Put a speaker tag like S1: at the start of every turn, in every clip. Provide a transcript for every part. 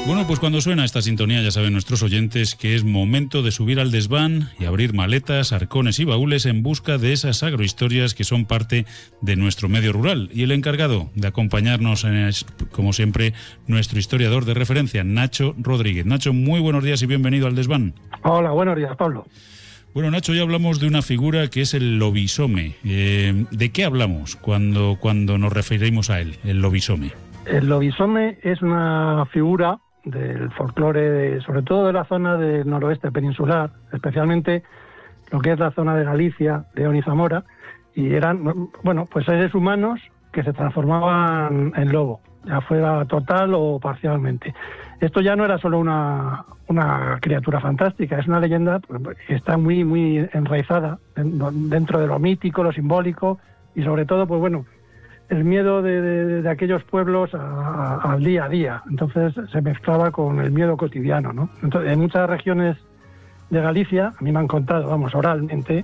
S1: Bueno, pues cuando suena esta sintonía ya saben nuestros oyentes que es momento de subir al desván y abrir maletas, arcones y baúles en busca de esas agrohistorias que son parte de nuestro medio rural. Y el encargado de acompañarnos es, como siempre, nuestro historiador de referencia, Nacho Rodríguez. Nacho, muy buenos días y bienvenido al desván.
S2: Hola, buenos días, Pablo.
S1: Bueno, Nacho, ya hablamos de una figura que es el lobisome. ¿De qué hablamos cuando nos referimos a él, el lobisome?
S2: El lobisome es una figura del folclore, sobre todo de la zona del noroeste peninsular, especialmente lo que es la zona de Galicia, León y Zamora, y eran, bueno, pues seres humanos que se transformaban en lobo, ya fuera total o parcialmente. Esto ya no era solo una criatura fantástica, es una leyenda que está muy, muy enraizada dentro de lo mítico, lo simbólico y sobre todo, pues bueno, el miedo de aquellos pueblos al día a día. Entonces se mezclaba con el miedo cotidiano, ¿no? Entonces, en muchas regiones de Galicia, a mí me han contado, vamos, oralmente,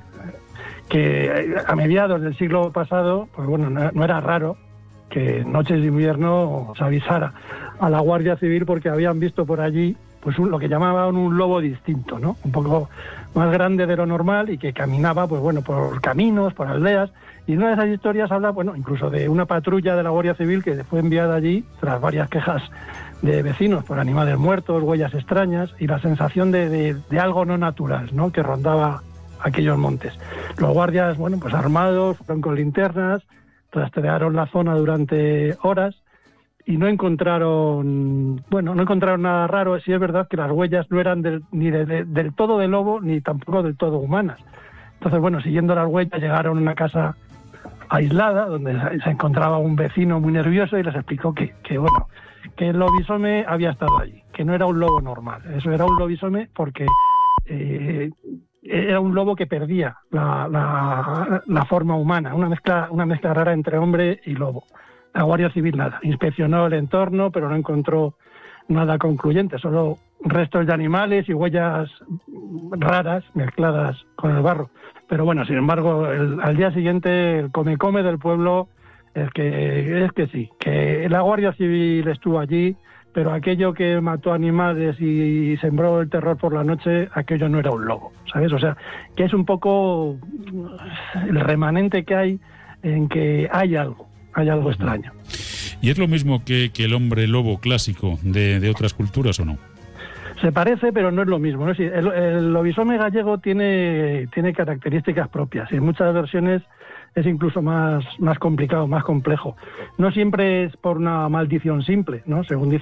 S2: que a mediados del siglo pasado, pues bueno, no era raro que en noches de invierno se avisara a la Guardia Civil porque habían visto por allí pues lo que llamaban un lobo distinto, ¿no? Un poco más grande de lo normal y que caminaba, pues bueno, por caminos, por aldeas. Y una de esas historias habla, bueno, incluso de una patrulla de la Guardia Civil que fue enviada allí tras varias quejas de vecinos por animales muertos, huellas extrañas y la sensación de algo no natural, ¿no?, que rondaba aquellos montes. Los guardias, bueno, pues armados, fueron con linternas, rastrearon la zona durante horas y no encontraron nada raro. Sí es verdad que las huellas no eran del todo de lobo ni tampoco del todo humanas. Entonces, bueno, siguiendo las huellas llegaron a una casa aislada donde se encontraba un vecino muy nervioso y les explicó que el lobisome había estado allí, que no era un lobo normal. Eso era un lobisome porque era un lobo que perdía la forma humana, una mezcla rara entre hombre y lobo. La Guardia Civil nada, inspeccionó el entorno, pero no encontró nada concluyente, solo restos de animales y huellas raras mezcladas con el barro. Pero bueno, sin embargo, al día siguiente el come del pueblo es que sí, que la Guardia Civil estuvo allí, pero aquello que mató animales y sembró el terror por la noche, aquello no era un lobo, ¿sabes? O sea, que es un poco el remanente que hay en que hay algo extraño.
S1: ¿Y es lo mismo que el hombre lobo clásico de otras culturas o no?
S2: Se parece, pero no es lo mismo, ¿no? Sí, el lobisome gallego tiene características propias y en muchas versiones es incluso más complicado, más complejo. No siempre es por una maldición simple, ¿no? Según dice